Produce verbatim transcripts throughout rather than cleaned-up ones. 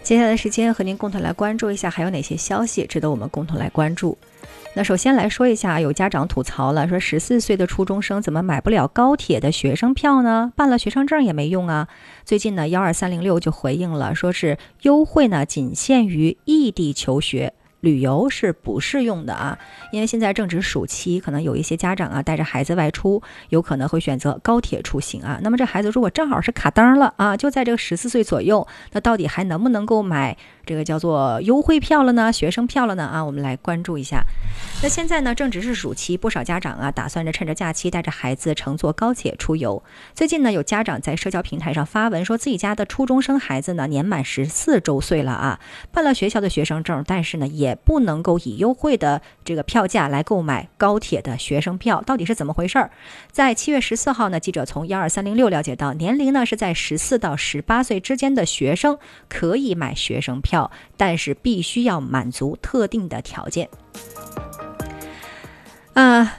接下来的时间和您共同来关注一下还有哪些消息值得我们共同来关注。那首先来说一下，有家长吐槽了，说十四岁的初中生怎么买不了高铁的学生票呢？办了学生证也没用啊。最近呢，一二三零六就回应了，说是优惠呢仅限于异地求学，旅游是不适用的啊。因为现在正值暑期，可能有一些家长啊带着孩子外出，有可能会选择高铁出行啊。那么这孩子如果正好是卡灯了啊，就在这个十四岁左右，那到底还能不能够买这个叫做优惠票了呢？学生票了呢？啊，我们来关注一下。那现在呢，正值是暑期，不少家长啊打算着趁着假期带着孩子乘坐高铁出游。最近呢，有家长在社交平台上发文说，自己家的初中生孩子呢年满十四周岁了啊，办了学校的学生证，但是呢也不能够以优惠的这个票价来购买高铁的学生票，到底是怎么回事？在七月十四号呢，记者从一二三零六了解到，年龄呢是在十四到十八岁之间的学生可以买学生票，但是必须要满足特定的条件。啊，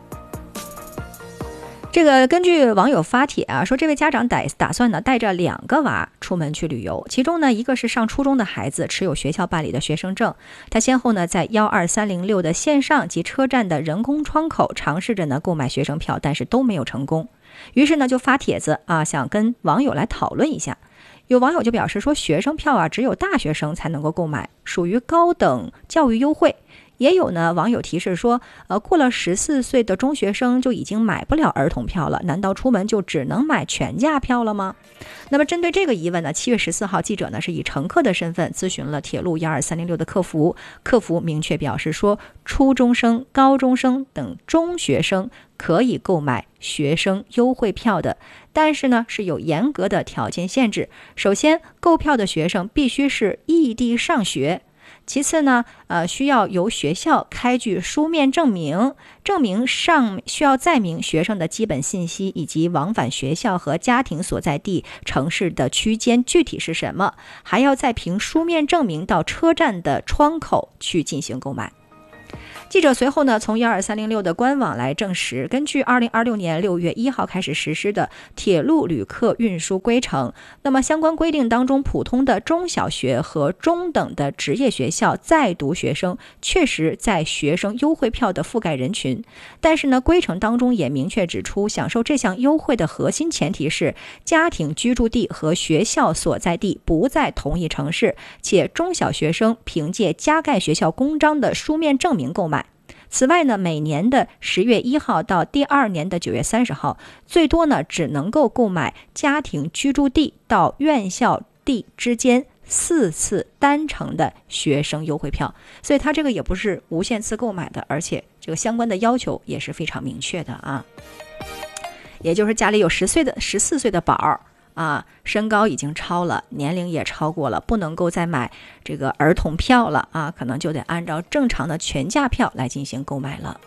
这个根据网友发帖啊，说这位家长打打算呢带着两个娃出门去旅游，其中呢一个是上初中的孩子，持有学校办理的学生证，他先后呢在一二三零六的线上及车站的人工窗口尝试着呢购买学生票，但是都没有成功，于是呢就发帖子啊，想跟网友来讨论一下。有网友就表示说，学生票啊只有大学生才能够购买，属于高等教育优惠。也有呢网友提示说，呃，过了十四岁的中学生就已经买不了儿童票了，难道出门就只能买全价票了吗？那么针对这个疑问呢，七月十四号记者呢是以乘客的身份咨询了铁路一二三零六的客服，客服明确表示说，初中生、高中生等中学生可以购买学生优惠票的，但是呢是有严格的条件限制。首先，购票的学生必须是异地上学。其次呢，呃，需要由学校开具书面证明，证明上需要载明学生的基本信息以及往返学校和家庭所在地城市的区间具体是什么，还要再凭书面证明到车站的窗口去进行购买。记者随后呢，从一二三零六的官网来证实，根据二零二六年六月一号开始实施的铁路旅客运输规程，那么相关规定当中，普通的中小学和中等的职业学校在读学生确实在学生优惠票的覆盖人群，但是呢，规程当中也明确指出，享受这项优惠的核心前提是家庭居住地和学校所在地不在同一城市，且中小学生凭借加盖学校公章的书面证明购买。此外呢，每年的十月一号到第二年的九月三十号，最多呢只能够购买家庭居住地到院校地之间四次单程的学生优惠票，所以它这个也不是无限次购买的，而且这个相关的要求也是非常明确的啊。也就是家里有十岁的十四岁的宝儿啊，身高已经超了，年龄也超过了，不能够再买这个儿童票了啊，可能就得按照正常的全价票来进行购买了。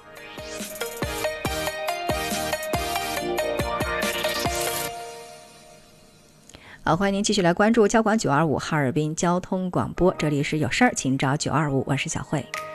好，欢迎您继续来关注交广九二五哈尔滨交通广播，这里是有事儿请找九二五，我是小慧。